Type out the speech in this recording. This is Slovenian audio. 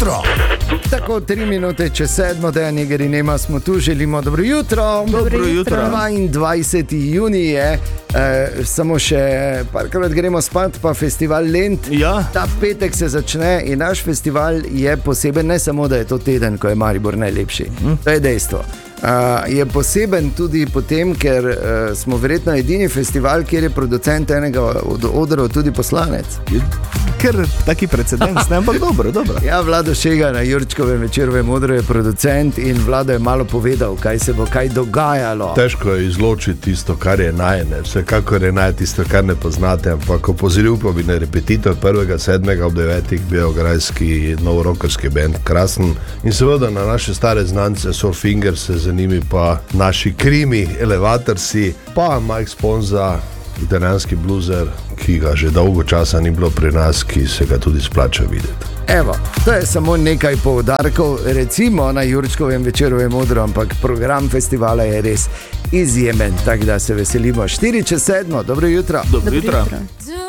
jutro. Tako 3 minute čez 7, Dejan Eger in Ema smo tu, želimo dobro jutro. Dobro jutro. 22. junij je, samo še parkrat gremo spat, pa festival Lent. Ja. Ta petek se začne in naš festival je poseben, ne samo, da je to teden, ko je Maribor najlepši. To je dejstvo. Je poseben tudi potem, ker smo verjetno edini festival, kjer je producent enega od odrov tudi poslanec. Ker taki precedens, ne, ampak dobro. Ja, Vlado Šega na Jurčkovem večerovem odru je producent in Vlado je malo povedal, kaj se bo kaj dogajalo. Težko je izločiti tisto, kar je najne, vsekakor je naj tisto, kar ne poznate, ampak opozoril pa bi na repetitor 1.7. ob 9. beograjski novorokarski band Krasen in seveda na naše stare znance Soulfinger, se za njimi pa naši krimi, Elevatorsi, pa Mike Sponza, italijanski bluzer, ki ga že dolgo časa ni bilo pri nas, ki se ga tudi splača videti. Evo, to je samo nekaj poudarkov, recimo na Jurčkovem večerovem odru, ampak program festivala je res izjemen, tako da se veselimo. 4 čez 7, dobro jutro. Dobro jutro.